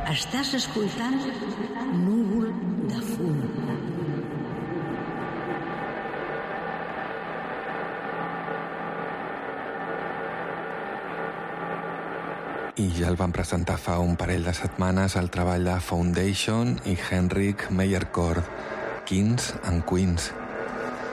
Estàs escoltant Núvol de fum. I ja el van presentar fa un parell de setmanes al treball de Foundation i Henrik Meyercord, Kings and Queens.